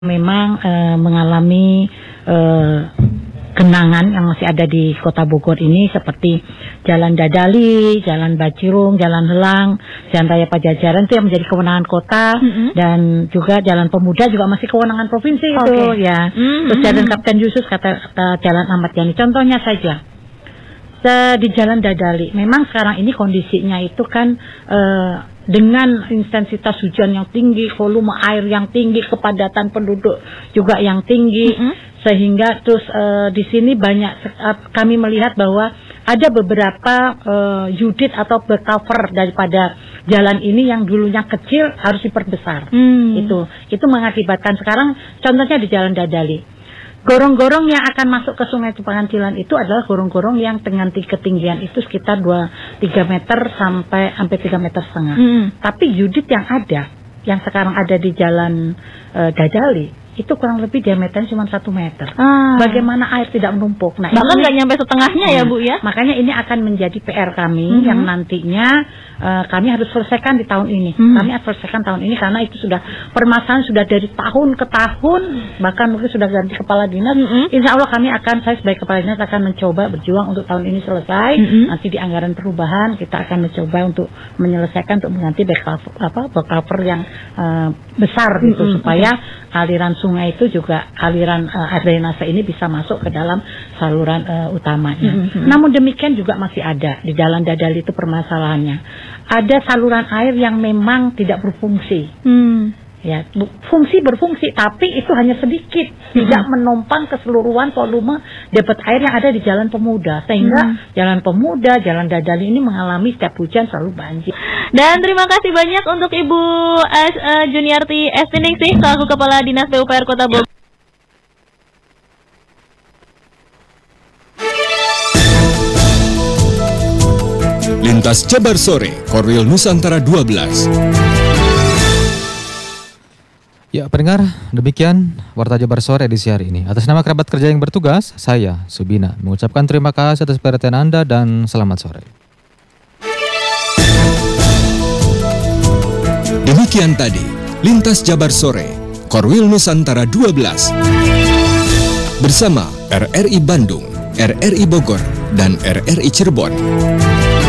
Memang mengalami genangan yang masih ada di Kota Bogor ini seperti Jalan Dadali, Jalan Bacirung, Jalan Helang, Jalan Raya Pajajaran itu yang menjadi kewenangan kota, dan juga Jalan Pemuda juga masih kewenangan provinsi itu ya. Terus Jalan Kapten Yusuf kata Jalan Ahmad Yani. Contohnya saja di Jalan Dadali, memang sekarang ini kondisinya itu kan dengan intensitas hujan yang tinggi, volume air yang tinggi, kepadatan penduduk juga yang tinggi, sehingga terus di sini banyak kami melihat bahwa ada beberapa unit atau cover daripada jalan ini yang dulunya kecil harus diperbesar. Itu mengakibatkan sekarang contohnya di Jalan Dadali. Gorong-gorong yang akan masuk ke Sungai Cipangancilan itu adalah gorong-gorong yang dengan ketinggian itu sekitar 3 meter sampai 3 meter setengah. Tapi unit yang ada, yang sekarang ada di Jalan Dadali, itu kurang lebih diameternya cuma 1 meter. Bagaimana air tidak menumpuk? Nah, bahkan nggak nyampe setengahnya ya Bu ya? Makanya ini akan menjadi PR kami yang nantinya kami harus selesaikan di tahun ini. Kami harus selesaikan tahun ini karena itu sudah permasalahan sudah dari tahun ke tahun, bahkan mungkin sudah ganti kepala dinas. Insya Allah saya sebagai kepala dinas akan mencoba berjuang untuk tahun ini selesai. Nanti di anggaran perubahan kita akan mencoba untuk menyelesaikan untuk mengganti backcover yang besar gitu, supaya aliran sungai itu juga aliran drainase ini bisa masuk ke dalam saluran utamanya. Namun demikian juga masih ada di Jalan Dadali itu permasalahannya. Ada saluran air yang memang tidak berfungsi. Ya, berfungsi tapi itu hanya sedikit, tidak menumpang keseluruhan volume debit air yang ada di Jalan Pemuda, sehingga Jalan Pemuda, Jalan Dadali ini mengalami setiap hujan selalu banjir. Dan terima kasih banyak untuk Ibu Juniarti Estiningsih selaku Kepala Dinas PUPR Kota Bogor. Lintas Jabar Sore, Korwil Nusantara 12. Ya, pendengar, demikian Warta Jabar Sore edisi hari ini. Atas nama kerabat kerja yang bertugas, saya, Subina, mengucapkan terima kasih atas perhatian Anda dan selamat sore. Demikian tadi, Lintas Jabar Sore, Korwil Nusantara 12. Bersama RRI Bandung, RRI Bogor, dan RRI Cirebon.